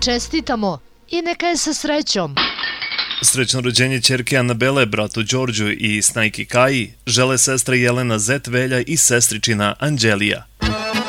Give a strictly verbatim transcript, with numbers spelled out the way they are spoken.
čestitamo i neka je sa srećom. Srećno rođenje ćerke Anabele, bratu Đorđu i snajki Kaji žele sestra Jelena Zet Velja i sestričina Anđelija.